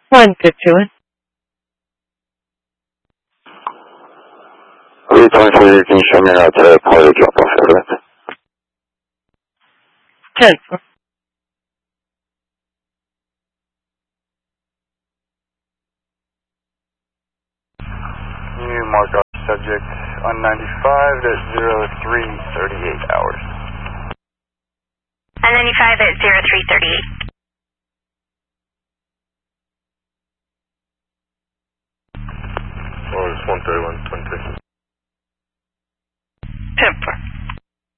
151. Route 24, can you show me how to party drop off address? 10-4. You mark off subject on 95 at 0338 hours. On 95 at 0338. Or 131,